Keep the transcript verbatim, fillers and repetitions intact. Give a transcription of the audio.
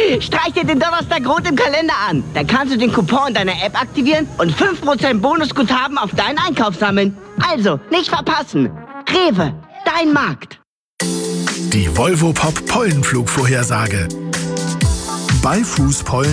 Streich dir den Donnerstag rot im Kalender an. Dann kannst du den Coupon deiner App aktivieren und fünf Prozent Bonusguthaben auf deinen Einkauf sammeln. Also, nicht verpassen. Rewe, dein Markt. Die Volvo Pop Pollenflugvorhersage. Bei Fußpollen